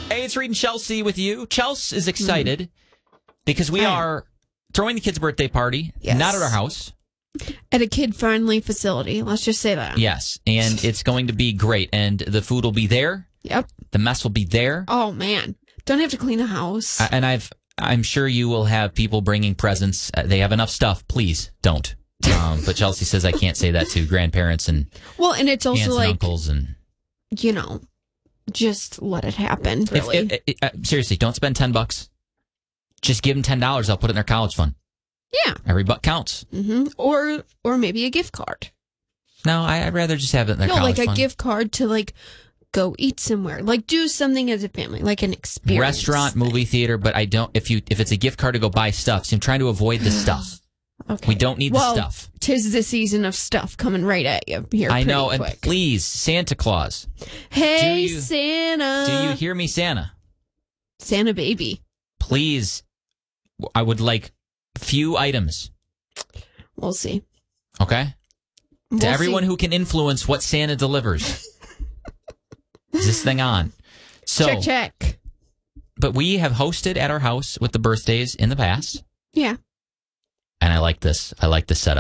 Hey, it's Reed and Chelsea with you. Chelsea is excited because we are throwing the kids' birthday party, not at our house. At a kid-friendly facility. Let's just say that. Yes, and it's going to be great. And the food will be there. Yep. The mess will be there. Oh, man. Don't have to clean the house. I'm sure you will have people bringing presents. They have enough stuff. Please don't. But Chelsea says I can't say that to grandparents and and it's also aunts like and uncles and just let it happen. Really, seriously, don't spend $10. Just give them $10. I'll put it in their college fund. Yeah, every buck counts. Mm-hmm. Or maybe a gift card. No, I'd rather just have it in their college fund. A gift card to go eat somewhere, do something as a family, like an experience. Restaurant, movie theater, but I don't. If it's a gift card to go buy stuff, so I'm trying to avoid the stuff. Okay. We don't need the stuff. 'Tis the season of stuff coming right at you here. I know, quick. And please, Santa Claus. Hey, Santa. Do you hear me, Santa? Santa baby. Please, I would like few items. We'll see. Okay? To everyone who can influence what Santa delivers. Is this thing on? So, check. But we have hosted at our house with the birthdays in the past. Yeah. And I like this. I like this setup.